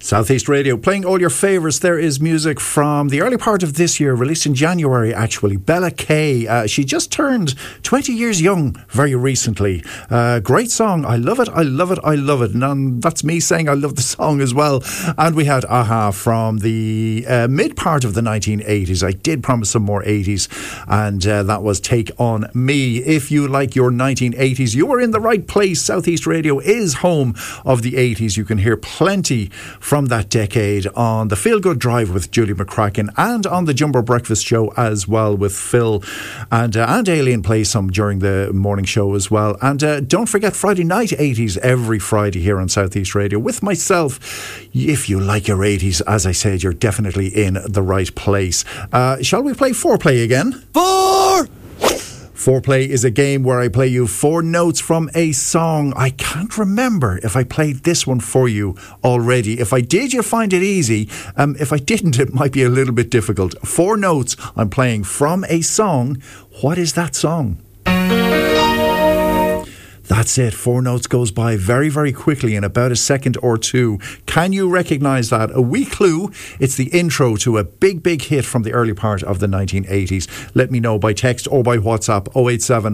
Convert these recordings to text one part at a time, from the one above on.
Southeast Radio, playing all your favourites. There is music from the early part of this year, released in January actually. Bella Kay. She just turned 20 years young very recently. Great song. I love it, I love it, I love it. And that's me saying I love the song as well. And we had Aha from the mid part of the 1980s. I did promise some more 80s, and that was Take On Me. If you like your 1980s, you are in the right place. Southeast Radio is home of the 80s. You can hear plenty from that decade on the Feel Good Drive with Julie McCracken, and on the Jumbo Breakfast Show as well with Phil, and Aileen plays some during the morning show as well. And don't forget Friday night 80s every Friday here on Southeast Radio with myself. If you like your 80s, as I said, you're definitely in the right place. Shall we play Foreplay again? Foreplay is a game where I play you 4 notes from a song. I can't remember if I played this one for you already. If I did, you'll find it easy. If I didn't, it might be a little bit difficult. 4 notes I'm playing from a song. What is that song? That's it. 4 notes goes by very, very quickly in about a second or two. Can you recognise that? A wee clue. It's the intro to a big, big hit from the early part of the 1980s. Let me know by text or by WhatsApp. 087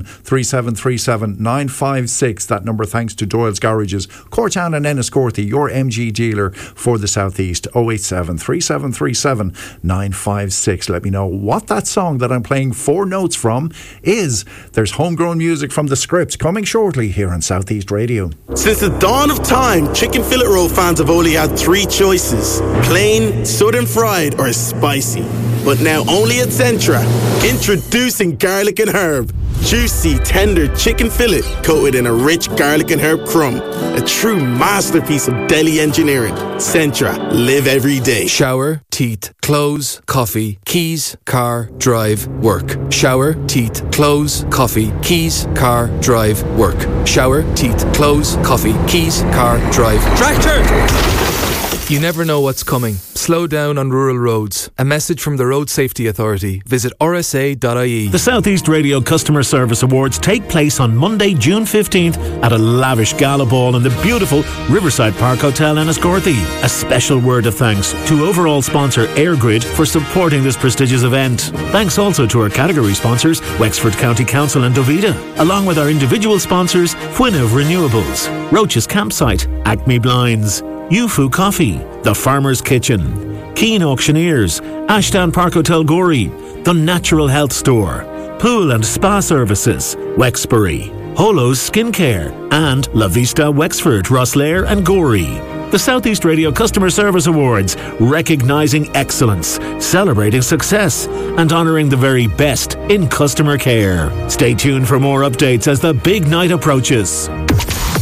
3737 956. That number thanks to Doyle's Garages, Cortown and Enniscorthy, your MG dealer for the Southeast. 087 3737 956. Let me know what that song that I'm playing 4 notes from is. There's homegrown music from The Script coming shortly here on Southeast Radio. Since the dawn of time, chicken fillet roll fans have only had 3 choices: plain, southern fried, or spicy. But now only at Centra, introducing garlic and herb. Juicy, tender chicken fillet coated in a rich garlic and herb crumb. A true masterpiece of deli engineering. Centra, live every day. Shower, teeth, clothes, coffee, keys, car, drive, work. Shower, teeth, clothes, coffee, keys, car, drive, work. Shower, teeth, clothes, coffee, keys, car, drive. Tractor! You never know what's coming. Slow down on rural roads. A message from the Road Safety Authority. Visit rsa.ie. The Southeast Radio Customer Service Awards take place on Monday, June 15th at a lavish gala ball in the beautiful Riverside Park Hotel in Enniscorthy. A special word of thanks to overall sponsor Airgrid for supporting this prestigious event. Thanks also to our category sponsors, Wexford County Council and Dovida, along with our individual sponsors, Fwinov Renewables, Roach's Campsite, Acme Blinds, Yufu Coffee, The Farmer's Kitchen, Keane Auctioneers, Ashdown Park Hotel Gorey, The Natural Health Store, Pool and Spa Services, Wexbury, Holo's Skincare, and La Vista Wexford, Rosslare and Gorey. The Southeast Radio Customer Service Awards, recognising excellence, celebrating success, and honouring the very best in customer care. Stay tuned for more updates as the big night approaches.